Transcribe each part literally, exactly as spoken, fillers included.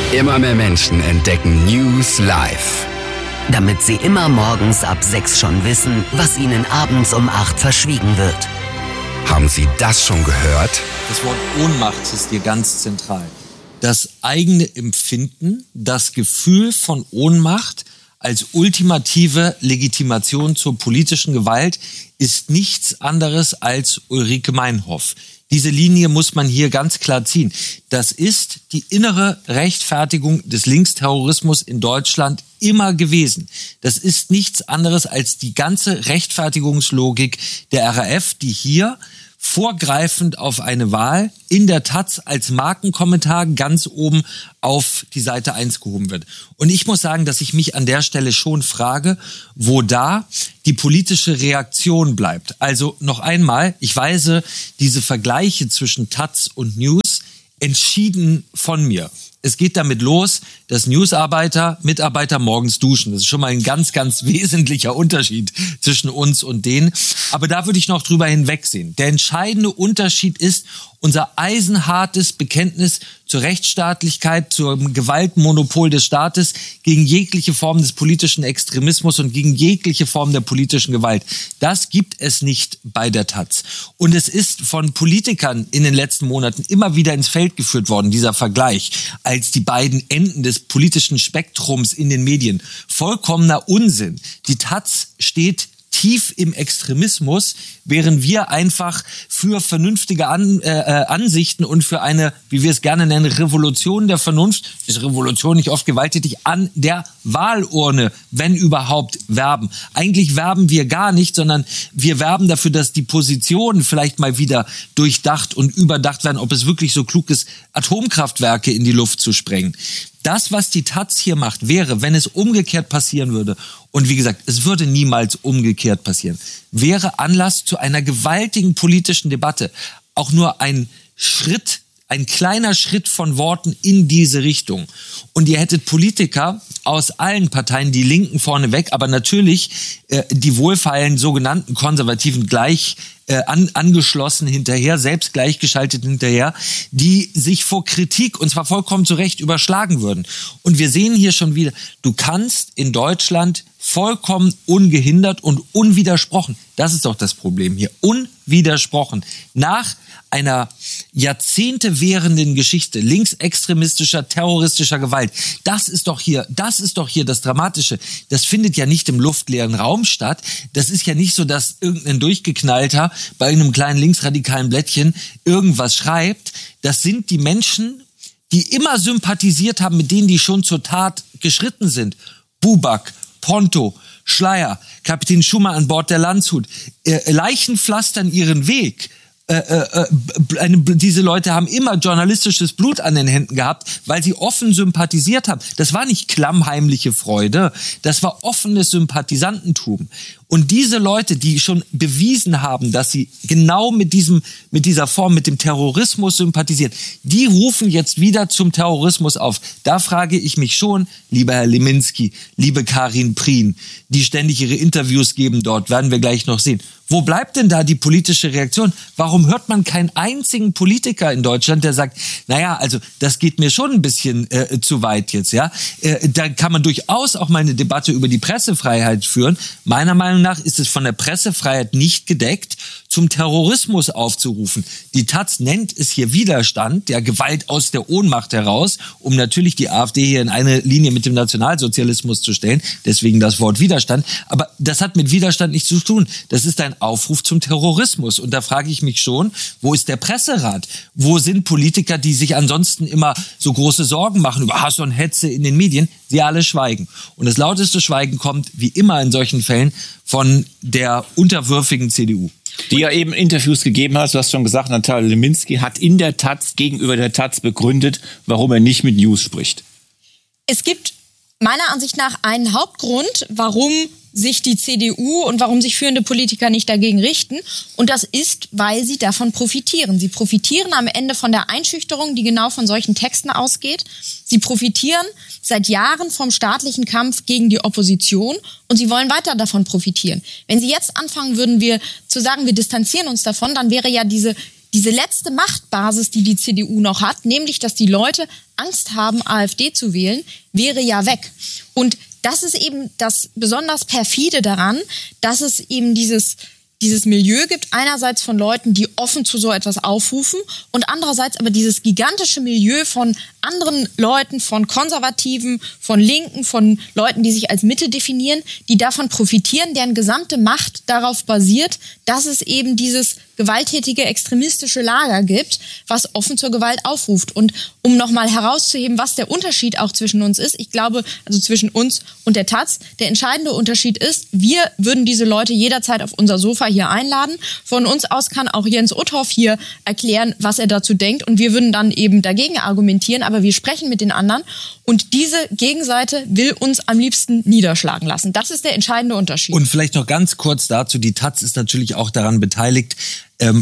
Immer mehr Menschen entdecken News live. Damit sie immer morgens ab sechs schon wissen, was ihnen abends um acht verschwiegen wird. Haben Sie das schon gehört? Das Wort Ohnmacht ist hier ganz zentral. Das eigene Empfinden, das Gefühl von Ohnmacht als ultimative Legitimation zur politischen Gewalt ist nichts anderes als Ulrike Meinhof. Diese Linie muss man hier ganz klar ziehen. Das ist die innere Rechtfertigung des Linksterrorismus in Deutschland immer gewesen. Das ist nichts anderes als die ganze Rechtfertigungslogik der R A F, die hier vorgreifend auf eine Wahl in der Taz als Markenkommentar ganz oben auf die Seite eins gehoben wird. Und ich muss sagen, dass ich mich an der Stelle schon frage, wo da die politische Reaktion bleibt. Also noch einmal, ich weise diese Vergleiche zwischen Taz und News entschieden von mir. Es geht damit los, dass Newsarbeiter, Mitarbeiter morgens duschen. Das ist schon mal ein ganz, ganz wesentlicher Unterschied zwischen uns und denen. Aber da würde ich noch drüber hinwegsehen. Der entscheidende Unterschied ist unser eisenhartes Bekenntnis zur Rechtsstaatlichkeit, zum Gewaltmonopol des Staates, gegen jegliche Form des politischen Extremismus und gegen jegliche Form der politischen Gewalt. Das gibt es nicht bei der Taz. Und es ist von Politikern in den letzten Monaten immer wieder ins Feld geführt worden, dieser Vergleich, als die beiden Enden des politischen Spektrums in den Medien. Vollkommener Unsinn. Die Taz steht tief im Extremismus, während wir einfach für vernünftige An, äh, Ansichten und für eine, wie wir es gerne nennen, Revolution der Vernunft, ist Revolution nicht oft gewalttätig, an der Wahlurne, wenn überhaupt, werben. Eigentlich werben wir gar nicht, sondern wir werben dafür, dass die Positionen vielleicht mal wieder durchdacht und überdacht werden, ob es wirklich so klug ist, Atomkraftwerke in die Luft zu sprengen. Das, was die Taz hier macht, wäre, wenn es umgekehrt passieren würde, und wie gesagt, es würde niemals umgekehrt passieren, wäre Anlass zu einer gewaltigen politischen Debatte. Auch nur ein Schritt, ein kleiner Schritt von Worten in diese Richtung. Und ihr hättet Politiker aus allen Parteien, die Linken vorneweg, aber natürlich äh, die wohlfeilen sogenannten Konservativen gleich äh, an, angeschlossen hinterher, selbst gleichgeschaltet hinterher, die sich vor Kritik, und zwar vollkommen zu Recht, überschlagen würden. Und wir sehen hier schon wieder, du kannst in Deutschland vollkommen ungehindert und unwidersprochen, das ist doch das Problem hier, unwidersprochen, nach einer Jahrzehnte währenden Geschichte linksextremistischer, terroristischer Gewalt. Das ist doch hier, das ist doch hier das Dramatische. Das findet ja nicht im luftleeren Raum statt. Das ist ja nicht so, dass irgendein Durchgeknallter bei einem kleinen linksradikalen Blättchen irgendwas schreibt. Das sind die Menschen, die immer sympathisiert haben mit denen, die schon zur Tat geschritten sind. Buback, Ponto, Schleyer, Kapitän Schumann an Bord der Landshut. Äh, Leichen pflastern ihren Weg. Äh, äh, eine, diese Leute haben immer journalistisches Blut an den Händen gehabt, weil sie offen sympathisiert haben. Das war nicht klammheimliche Freude, das war offenes Sympathisantentum. Und diese Leute, die schon bewiesen haben, dass sie genau mit diesem, mit dieser Form, mit dem Terrorismus sympathisieren, die rufen jetzt wieder zum Terrorismus auf. Da frage ich mich schon, lieber Herr Leminski, liebe Karin Prien, die ständig ihre Interviews geben dort, werden wir gleich noch sehen. Wo bleibt denn da die politische Reaktion? Warum hört man keinen einzigen Politiker in Deutschland, der sagt, naja, also das geht mir schon ein bisschen äh, zu weit jetzt, ja? Äh, da kann man durchaus auch mal eine Debatte über die Pressefreiheit führen. Meiner Meinung nach ist es von der Pressefreiheit nicht gedeckt, zum Terrorismus aufzurufen. Die Taz nennt es hier Widerstand, der Gewalt aus der Ohnmacht heraus, um natürlich die AfD hier in eine Linie mit dem Nationalsozialismus zu stellen. Deswegen das Wort Widerstand. Aber das hat mit Widerstand nichts zu tun. Das ist ein Aufruf zum Terrorismus. Und da frage ich mich schon, wo ist der Presserat? Wo sind Politiker, die sich ansonsten immer so große Sorgen machen über Hass und Hetze in den Medien? Sie alle schweigen. Und das lauteste Schweigen kommt, wie immer in solchen Fällen, von der unterwürfigen C D U. Die ja eben Interviews gegeben hast, du hast schon gesagt, Natalia Leminski hat in der Taz, gegenüber der Taz begründet, warum er nicht mit News spricht. Es gibt meiner Ansicht nach einen Hauptgrund, warum sich die C D U und warum sich führende Politiker nicht dagegen richten. Und das ist, weil sie davon profitieren. Sie profitieren am Ende von der Einschüchterung, die genau von solchen Texten ausgeht. Sie profitieren seit Jahren vom staatlichen Kampf gegen die Opposition und sie wollen weiter davon profitieren. Wenn sie jetzt anfangen würden, wir zu sagen, wir distanzieren uns davon, dann wäre ja diese diese letzte Machtbasis, die die C D U noch hat, nämlich, dass die Leute Angst haben, AfD zu wählen, wäre ja weg. Und das ist eben das besonders perfide daran, dass es eben dieses dieses Milieu gibt, einerseits von Leuten, die offen zu so etwas aufrufen und andererseits aber dieses gigantische Milieu von anderen Leuten, von Konservativen, von Linken, von Leuten, die sich als Mitte definieren, die davon profitieren, deren gesamte Macht darauf basiert, dass es eben dieses gewalttätige, extremistische Lager gibt, was offen zur Gewalt aufruft. Und um nochmal herauszuheben, was der Unterschied auch zwischen uns ist, ich glaube, also zwischen uns und der Taz, der entscheidende Unterschied ist, wir würden diese Leute jederzeit auf unser Sofa hier einladen. Von uns aus kann auch Jens Uthoff hier erklären, was er dazu denkt und wir würden dann eben dagegen argumentieren, aber wir sprechen mit den anderen und diese Gegenseite will uns am liebsten niederschlagen lassen. Das ist der entscheidende Unterschied. Und vielleicht noch ganz kurz dazu, die Taz ist natürlich auch daran beteiligt, ähm,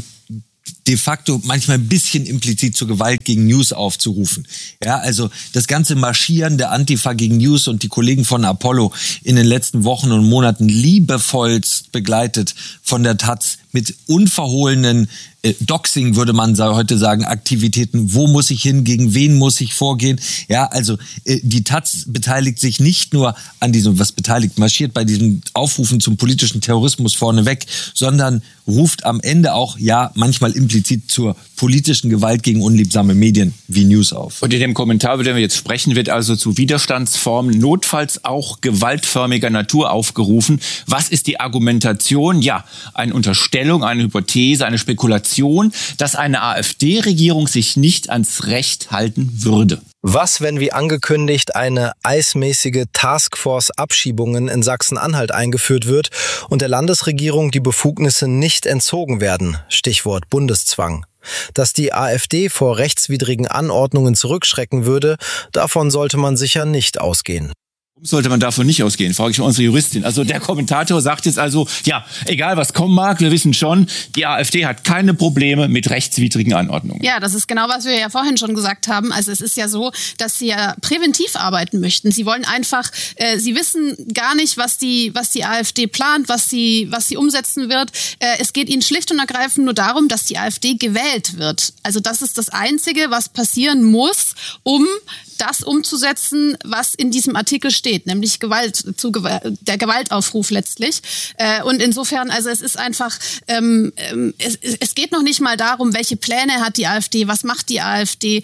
de facto manchmal ein bisschen implizit zur Gewalt gegen News aufzurufen. Ja, also das ganze Marschieren der Antifa gegen News und die Kollegen von Apollo in den letzten Wochen und Monaten liebevollst begleitet von der Taz mit unverhohlenen äh, Doxing, würde man heute sagen, Aktivitäten. Wo muss ich hin? Gegen wen muss ich vorgehen? Ja, also äh, die Taz beteiligt sich nicht nur an diesem, was beteiligt, marschiert bei diesem Aufrufen zum politischen Terrorismus vorneweg, sondern ruft am Ende auch, ja, manchmal implizit zur politischen Gewalt gegen unliebsame Medien wie News auf. Und in dem Kommentar, über den wir jetzt sprechen, wird also zu Widerstandsformen notfalls auch gewaltförmiger Natur aufgerufen. Was ist die Argumentation? Ja, eine Unterstellung, eine Hypothese, eine Spekulation, dass eine AfD-Regierung sich nicht ans Recht halten würde. Was, wenn wie angekündigt eine eismäßige Taskforce-Abschiebungen in Sachsen-Anhalt eingeführt wird und der Landesregierung die Befugnisse nicht entzogen werden? Stichwort Bundeszwang. Dass die AfD vor rechtswidrigen Anordnungen zurückschrecken würde, davon sollte man sicher nicht ausgehen. Warum sollte man davon nicht ausgehen, frage ich unsere Juristin. Also der Kommentator sagt jetzt also, ja, egal was kommen mag, wir wissen schon, die AfD hat keine Probleme mit rechtswidrigen Anordnungen. Ja, das ist genau, was wir ja vorhin schon gesagt haben. Also es ist ja so, dass sie ja präventiv arbeiten möchten. Sie wollen einfach, äh, sie wissen gar nicht, was die, was die AfD plant, was sie, was sie umsetzen wird. Äh, es geht ihnen schlicht und ergreifend nur darum, dass die AfD gewählt wird. Also das ist das Einzige, was passieren muss, um das umzusetzen, was in diesem Artikel steht, nämlich Gewalt, zu Gewalt, der Gewaltaufruf letztlich. Äh, und insofern, also es ist einfach, ähm, es, es geht noch nicht mal darum, welche Pläne hat die AfD, was macht die AfD,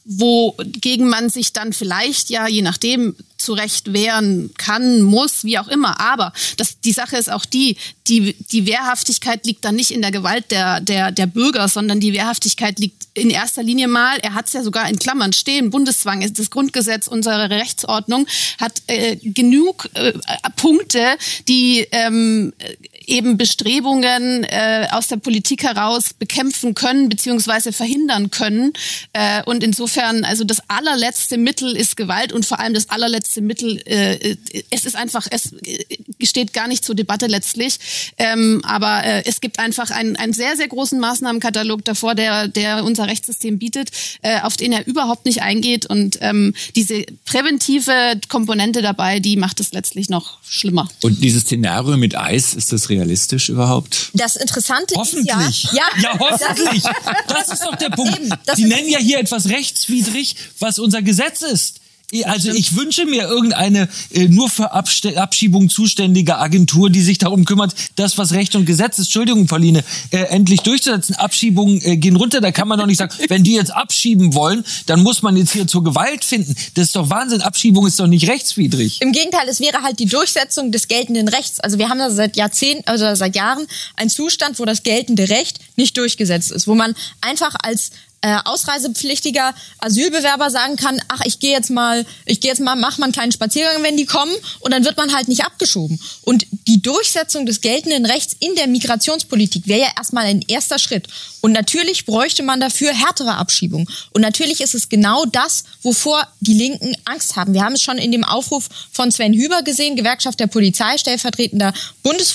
wogegen man sich dann vielleicht, ja, je nachdem, zu Recht wehren kann, muss, wie auch immer. Aber das, die Sache ist auch die, die, die Wehrhaftigkeit liegt dann nicht in der Gewalt der, der, der Bürger, sondern die Wehrhaftigkeit liegt in erster Linie mal, er hat es ja sogar in Klammern stehen, Bundeszwang ist das Grundgesetz, unsere Rechtsordnung hat äh, genug äh, Punkte, die ähm, eben Bestrebungen äh, aus der Politik heraus bekämpfen können beziehungsweise verhindern können. Äh, und insofern, also das allerletzte Mittel ist Gewalt und vor allem das allerletzte Mittel, äh, es ist einfach, es steht gar nicht zur Debatte letztlich, ähm, aber äh, es gibt einfach einen, einen sehr, sehr großen Maßnahmenkatalog davor, der, der unser Rechtssystem bietet, äh, auf den er überhaupt nicht eingeht und ähm, diese präventive Komponente dabei, die macht es letztlich noch schlimmer. Und dieses Szenario mit Eis, ist das realistisch überhaupt? Das Interessante hoffentlich. ist ja... Ja, ja hoffentlich. Das ist doch der Punkt. Eben, Sie nennen ja hier etwas rechtswidrig, was unser Gesetz ist. Also ich wünsche mir irgendeine äh, nur für Abste- Abschiebung zuständige Agentur, die sich darum kümmert, das, was Recht und Gesetz ist, Entschuldigung, Pauline, äh, endlich durchzusetzen. Abschiebungen äh, gehen runter, da kann man doch nicht sagen, wenn die jetzt abschieben wollen, dann muss man jetzt hier zur Gewalt finden. Das ist doch Wahnsinn, Abschiebung ist doch nicht rechtswidrig. Im Gegenteil, es wäre halt die Durchsetzung des geltenden Rechts. Also wir haben da seit Jahrzehnten, also seit Jahren einen Zustand, wo das geltende Recht nicht durchgesetzt ist, wo man einfach als Äh, ausreisepflichtiger Asylbewerber sagen kann, ach, ich gehe jetzt mal, ich gehe jetzt mal, mach mal einen kleinen Spaziergang, wenn die kommen, und dann wird man halt nicht abgeschoben. Und die Durchsetzung des geltenden Rechts in der Migrationspolitik wäre ja erstmal ein erster Schritt. Und natürlich bräuchte man dafür härtere Abschiebungen. Und natürlich ist es genau das, wovor die Linken Angst haben. Wir haben es schon in dem Aufruf von Sven Hüber gesehen, Gewerkschaft der Polizei, stellvertretender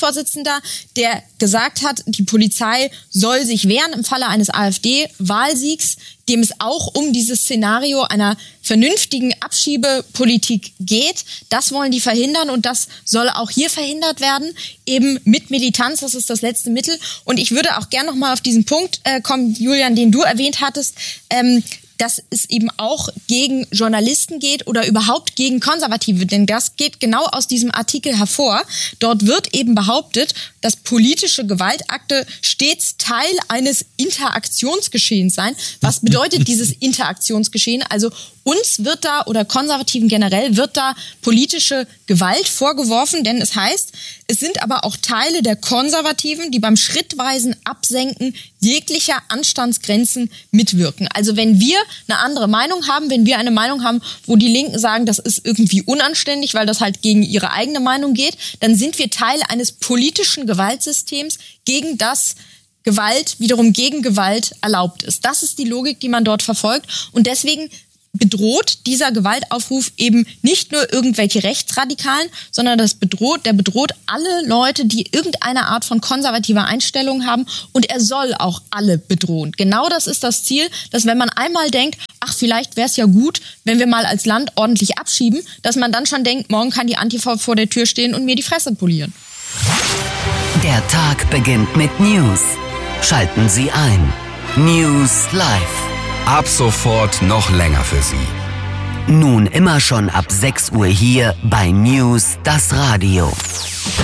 Bundesvorsitzender, der gesagt hat, die Polizei soll sich wehren im Falle eines AfD-Wahlsiegs. Wikileaks, dem es auch um dieses Szenario einer vernünftigen Abschiebepolitik geht. Das wollen die verhindern und das soll auch hier verhindert werden, eben mit Militanz, das ist das letzte Mittel. Und ich würde auch gerne noch mal auf diesen Punkt äh, kommen, Julian, den du erwähnt hattest, ähm, dass es eben auch gegen Journalisten geht oder überhaupt gegen Konservative. Denn das geht genau aus diesem Artikel hervor. Dort wird eben behauptet, dass politische Gewaltakte stets Teil eines Interaktionsgeschehens seien. Was bedeutet dieses Interaktionsgeschehen? Also uns wird da, oder Konservativen generell, wird da politische Gewalt vorgeworfen, denn es heißt, es sind aber auch Teile der Konservativen, die beim schrittweisen Absenken jeglicher Anstandsgrenzen mitwirken. Also wenn wir eine andere Meinung haben, wenn wir eine Meinung haben, wo die Linken sagen, das ist irgendwie unanständig, weil das halt gegen ihre eigene Meinung geht, dann sind wir Teil eines politischen Gewaltsystems, gegen das Gewalt wiederum gegen Gewalt erlaubt ist. Das ist die Logik, die man dort verfolgt. Und deswegen bedroht dieser Gewaltaufruf eben nicht nur irgendwelche Rechtsradikalen, sondern das bedroht, der bedroht alle Leute, die irgendeine Art von konservativer Einstellung haben, und er soll auch alle bedrohen. Genau das ist das Ziel, dass wenn man einmal denkt, ach, vielleicht wäre es ja gut, wenn wir mal als Land ordentlich abschieben, dass man dann schon denkt, morgen kann die Antifa vor der Tür stehen und mir die Fresse polieren. Der Tag beginnt mit News. Schalten Sie ein. News Live. Ab sofort noch länger für Sie. Nun immer schon ab sechs Uhr hier bei News das Radio.